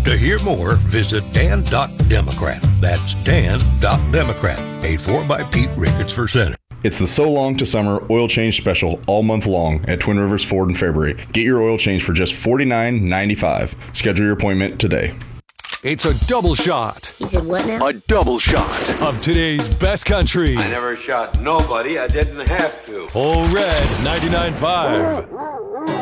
To hear more, visit Dan.Democrat. That's Dan.Democrat. Paid for by Pete Ricketts for Senate. It's the So Long to Summer oil change special all month long at Twin Rivers Ford in February. Get your oil change for just $49.95. Schedule your appointment today. It's a double shot. He said what now? A double shot of today's best country. I never shot nobody. I didn't have to. Ole Red 99.5.